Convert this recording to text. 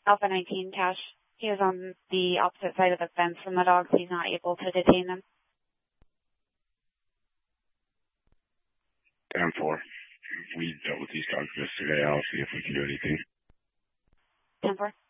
Alpha 19 cache. He was on the opposite side of the fence from the dogs. He's not able to detain them. 10-4. We dealt with these dogs yesterday. I'll see if we can do anything. 10-4.